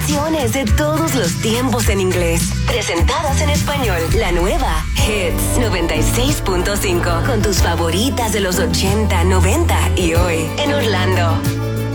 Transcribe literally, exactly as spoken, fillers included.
canciones de todos los tiempos en inglés, presentadas en español. La nueva Hits noventa y seis punto cinco, con tus favoritas de los ochenta, noventa y hoy en Orlando.